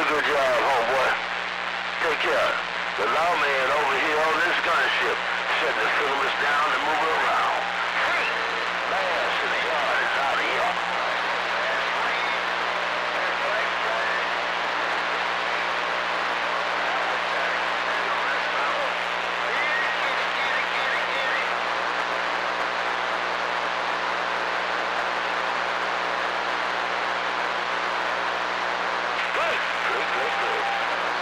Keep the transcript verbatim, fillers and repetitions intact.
good job, homeboy. Take care. The lawman over here on this gunship, shutting the filaments down and moving around.